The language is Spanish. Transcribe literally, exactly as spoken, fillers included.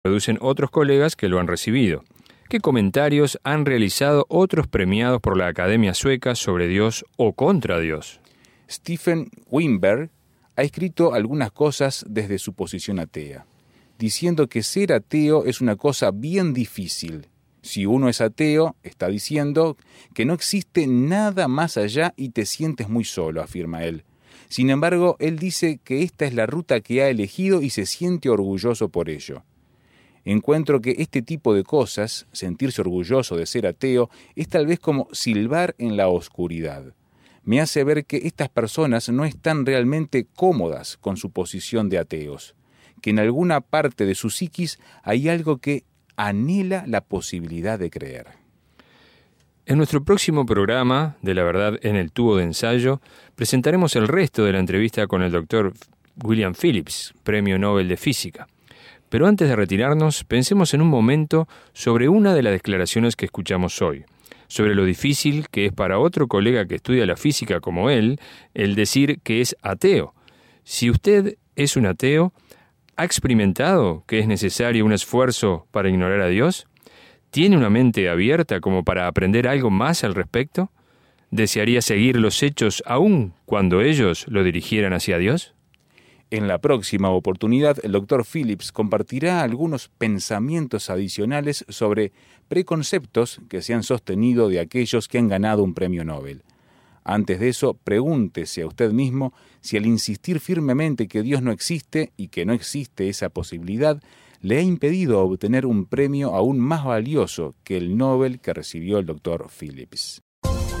producen otros colegas que lo han recibido. ¿Qué comentarios han realizado otros premiados por la Academia Sueca sobre Dios o contra Dios? Stephen Weinberg ha escrito algunas cosas desde su posición atea, diciendo que ser ateo es una cosa bien difícil. Si uno es ateo, está diciendo que no existe nada más allá y te sientes muy solo, afirma él. Sin embargo, él dice que esta es la ruta que ha elegido y se siente orgulloso por ello. Encuentro que este tipo de cosas, sentirse orgulloso de ser ateo, es tal vez como silbar en la oscuridad. Me hace ver que estas personas no están realmente cómodas con su posición de ateos, que en alguna parte de su psiquis hay algo que anhela la posibilidad de creer. En nuestro próximo programa, de la verdad en el tubo de ensayo, presentaremos el resto de la entrevista con el doctor William Phillips, Premio Nobel de Física. Pero antes de retirarnos, pensemos en un momento sobre una de las declaraciones que escuchamos hoy, sobre lo difícil que es para otro colega que estudia la física como él, el decir que es ateo. Si usted es un ateo, ¿ha experimentado que es necesario un esfuerzo para ignorar a Dios? ¿Tiene una mente abierta como para aprender algo más al respecto? ¿Desearía seguir los hechos aún cuando ellos lo dirigieran hacia Dios? En la próxima oportunidad, el doctor Phillips compartirá algunos pensamientos adicionales sobre preconceptos que se han sostenido de aquellos que han ganado un premio Nobel. Antes de eso, pregúntese a usted mismo si al insistir firmemente que Dios no existe y que no existe esa posibilidad, le ha impedido obtener un premio aún más valioso que el Nobel que recibió el doctor Phillips.